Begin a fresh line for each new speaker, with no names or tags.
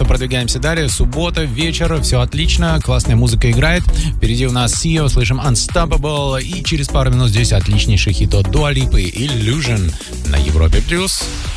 что продвигаемся далее. Суббота, вечер, все отлично, классная музыка играет. Впереди у нас Сио, слышим Unstoppable. И через пару минут здесь отличнейший хит от Dua Lipa, Illusion на Европе+.